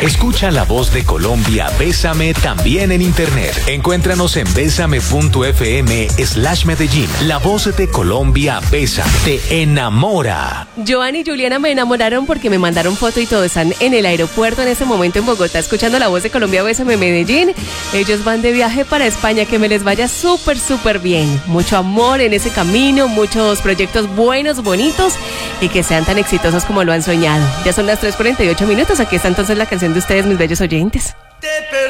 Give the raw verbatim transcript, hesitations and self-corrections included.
Escucha La Voz de Colombia, Bésame también en internet. Encuéntranos en bésame.fm slash Medellín. La Voz de Colombia, Bésame, te enamora. Joan y Juliana me enamoraron porque me mandaron foto y todo. Están en el aeropuerto en este momento en Bogotá escuchando La Voz de Colombia, Bésame, Medellín. Ellos van de viaje para España, que me les vaya súper, súper bien. Mucho amor en ese camino, muchos proyectos buenos, bonitos y que sean tan exitosos como lo han soñado. Ya son las tres cuarenta y ocho minutos. Aquí está entonces la canción de ustedes, mis bellos oyentes.